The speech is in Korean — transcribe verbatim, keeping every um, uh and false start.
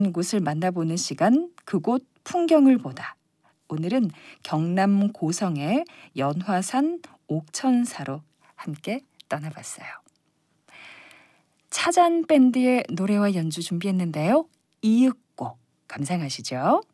곳을 만나보는 시간, 그곳 풍경을 보다. 오늘은 경남 고성의 연화산 옥천사로 함께 떠나봤어요. 차잔 밴드의 노래와 연주 준비했는데요. 이윽고 감상하시죠.